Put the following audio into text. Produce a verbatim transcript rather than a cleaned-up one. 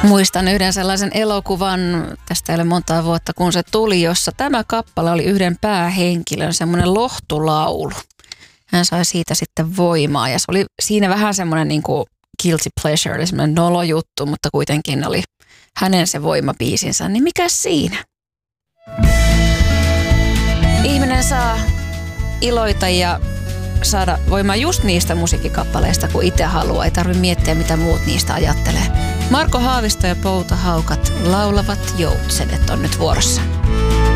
Muistan yhden sellaisen elokuvan, tästä ei ole montaa vuotta kun se tuli, jossa tämä kappale oli yhden päähenkilön semmoinen lohtulaulu. Hän sai siitä sitten voimaa ja se oli siinä vähän semmoinen niin kuin guilty pleasure, eli semmoinen nolojuttu, mutta kuitenkin oli hänen se voimabiisinsä. Niin mikä siinä? Ihminen saa iloita ja saada voimaa just niistä musiikkikappaleista, kun itse haluaa. Ei tarvitse miettiä, mitä muut niistä ajattelee. Marko Haavisto ja Pouta Haukat laulavat joutsenet on nyt vuorossa.